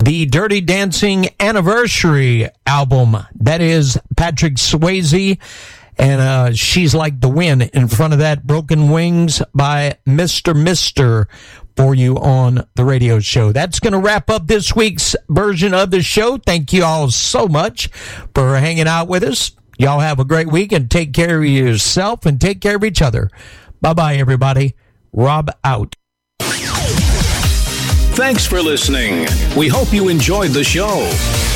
the Dirty Dancing Anniversary album. That is Patrick Swayze, and She's Like the Wind. In front of that, Broken Wings by Mr. Mister for you on the radio show. That's going to wrap up this week's version of the show. Thank you all so much for hanging out with us. Y'all have a great week and take care of yourself and take care of each other. Bye-bye, everybody. Rob out. Thanks for listening. We hope you enjoyed the show.